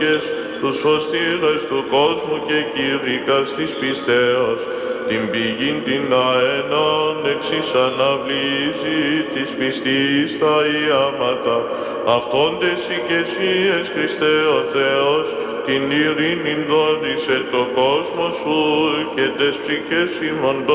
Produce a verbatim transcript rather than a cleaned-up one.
τους φωστήρες του κόσμου και κήρυκας της πιστέως, την πηγήν την αέναν εξής αναβλύζει της πιστής τα ιάματα. Αυτόντες οι και εσύες, Χριστέ ο Θεός, την ειρήνην δόνησε το κόσμο σου και τες ψυχές ημών